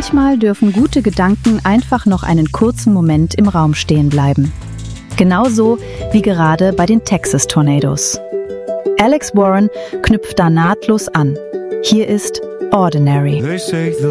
Manchmal dürfen gute Gedanken einfach noch einen kurzen Moment im Raum stehen bleiben. Genauso wie gerade bei den Texas Tornadoes. Alex Warren knüpft da nahtlos an. Hier ist Ordinary.